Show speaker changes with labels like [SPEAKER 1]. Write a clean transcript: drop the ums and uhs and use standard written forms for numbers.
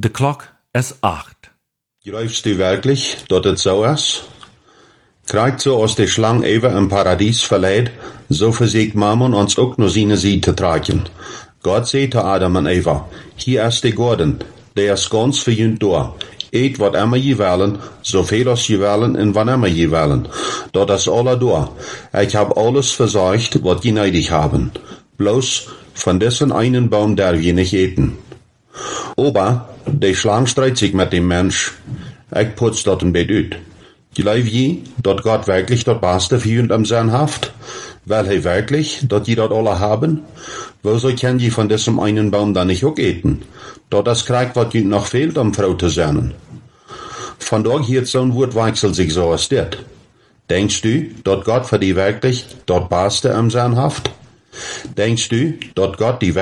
[SPEAKER 1] De klok is 8.
[SPEAKER 2] Glaubst du wirklich, dass es so ist? Kriegt so aus der Schlange Eva im Paradies verleiht, so versiegt Mammon uns auch nur seine Seite zu tragen. Gott sagt zu Adam und Eva, hier ist der Garten, der ist ganz für jünd da. Eet wat immer je willen, zoveel als je willen en wanneer je willen. Dat is alle da. Ich hab alles verzorgt, wat je nötig haben. Bloß von dessen einen Baum darf je nicht eten. Aber die Schlange streitet sich mit dem Mensch. Ich putz dort ein Bett ut. Glaub je, dat Gott wirklich dat Beste für jünd am Sein haft? Will er wirklich, dat je dat alle haben? Wieso kann je von diesem einen Baum dann nicht auch eten? Dat is kriegt, wat jünd noch fehlt, um Frau zu sein. Vandaag hier zo'n Wortwechsel sich so als dit. Denkst du, dat Gott für die wirklich dat Beste am Sein haft? Denkst du, dat Gott die